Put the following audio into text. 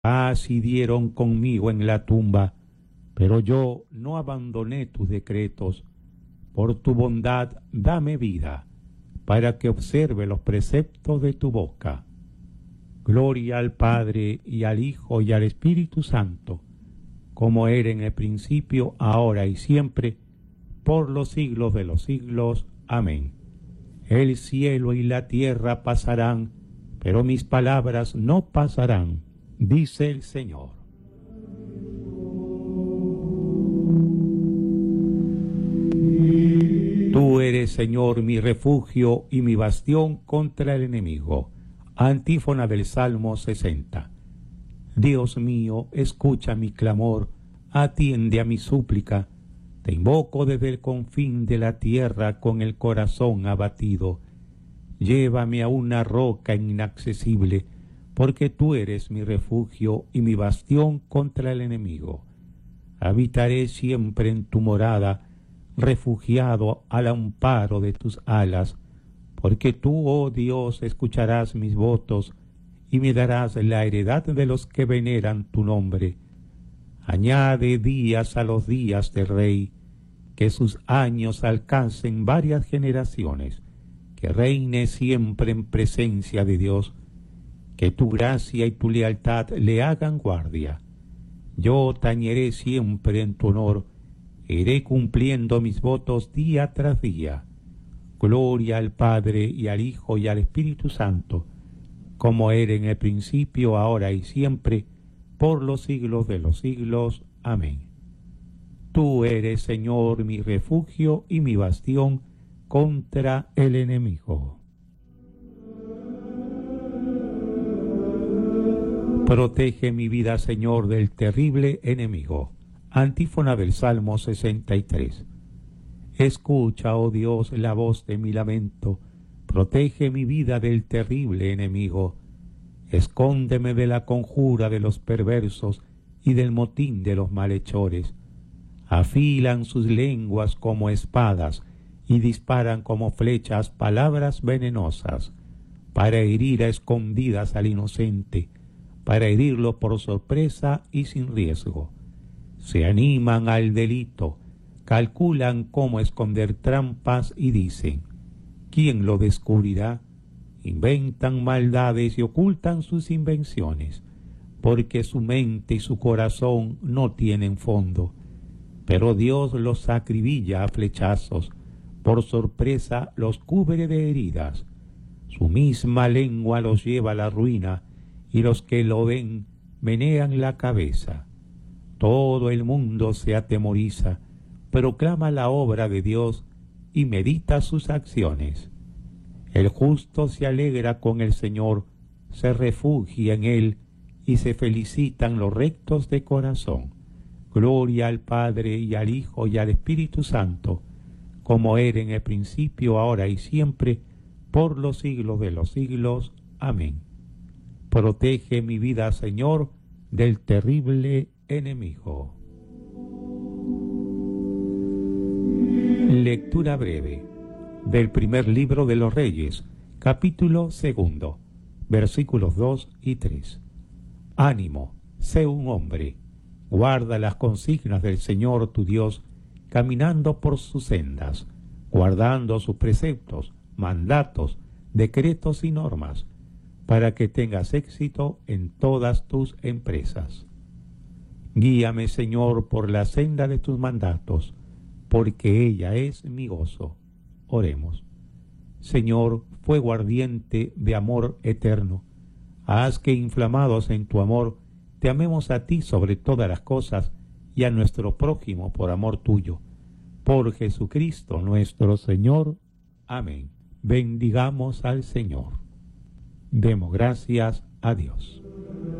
Así dieron conmigo en la tumba, pero yo no abandoné tus decretos. Por tu bondad dame vida, para que observe los preceptos de tu boca. Gloria al Padre, y al Hijo, y al Espíritu Santo, como era en el principio, ahora y siempre, por los siglos de los siglos. Amén. El cielo y la tierra pasarán, pero mis palabras no pasarán, dice el Señor. Tú eres, Señor, mi refugio y mi bastión contra el enemigo. Antífona del Salmo 60. Dios mío, escucha mi clamor, atiende a mi súplica. Te invoco desde el confín de la tierra con el corazón abatido. Llévame a una roca inaccesible, porque tú eres mi refugio y mi bastión contra el enemigo. Habitaré siempre en tu morada, refugiado al amparo de tus alas, porque tú, oh Dios, escucharás mis votos y me darás la heredad de los que veneran tu nombre. Añade días a los días del rey, que sus años alcancen varias generaciones, que reine siempre en presencia de Dios, que tu gracia y tu lealtad le hagan guardia. Yo tañeré siempre en tu honor, iré cumpliendo mis votos día tras día. Gloria al Padre, y al Hijo, y al Espíritu Santo, como era en el principio, ahora y siempre, por los siglos de los siglos. Amén. Tú eres, Señor, mi refugio y mi bastión contra el enemigo. Protege mi vida, Señor, del terrible enemigo. Antífona del Salmo 63. Escucha, oh Dios, la voz de mi lamento. Protege mi vida del terrible enemigo. Escóndeme de la conjura de los perversos y del motín de los malhechores. Afilan sus lenguas como espadas y disparan como flechas palabras venenosas, para herir a escondidas al inocente, para herirlo por sorpresa y sin riesgo. Se animan al delito, calculan cómo esconder trampas y dicen: ¿quién lo descubrirá? Inventan maldades y ocultan sus invenciones, porque su mente y su corazón no tienen fondo. Pero Dios los acribilla a flechazos, por sorpresa los cubre de heridas. Su misma lengua los lleva a la ruina, y los que lo ven menean la cabeza. Todo el mundo se atemoriza, proclama la obra de Dios y medita sus acciones. El justo se alegra con el Señor, se refugia en Él y se felicitan los rectos de corazón. Gloria al Padre, y al Hijo, y al Espíritu Santo, como era en el principio, ahora y siempre, por los siglos de los siglos. Amén. Protege mi vida, Señor, del terrible enemigo. Lectura breve del primer libro de los Reyes, capítulo 2, versículos 2 y 3. Ánimo, sé un hombre, guarda las consignas del Señor tu Dios, caminando por sus sendas, guardando sus preceptos, mandatos, decretos y normas, para que tengas éxito en todas tus empresas. Guíame, Señor, por la senda de tus mandatos, porque ella es mi gozo. Oremos. Señor, fuego ardiente de amor eterno, haz que, inflamados en tu amor, te amemos a ti sobre todas las cosas y a nuestro prójimo por amor tuyo. Por Jesucristo nuestro Señor. Amén. Bendigamos al Señor. Demos gracias a Dios.